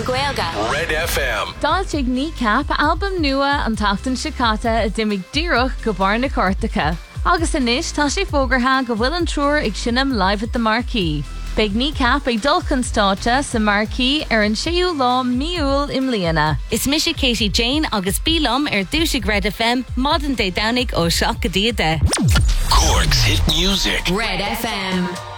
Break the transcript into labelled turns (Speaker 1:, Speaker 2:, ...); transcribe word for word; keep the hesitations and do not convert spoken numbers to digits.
Speaker 1: Gaelga.
Speaker 2: Red F M.
Speaker 3: Dáilteag ní cap album nua an tachtan sicata a dimig díreach go bhar na Cortacha. Agus inis tá sé fógartha go bhfuil an trúr ag sinam live at the Marquee. Big ní cap ag dulcan státe sa Marquee ar an séú lá miúil imlíana.
Speaker 1: Is mis Katie Jane agus bílam ar dúsig Red F M modern day downig ó seach go díade.
Speaker 2: Cork's hit music.
Speaker 1: Red F M.